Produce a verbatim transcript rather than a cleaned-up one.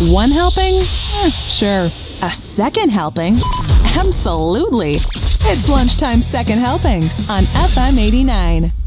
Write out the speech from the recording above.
One helping? Eh, sure. A second helping? Absolutely. It's Lunchtime Second Helpings on F M eighty-nine.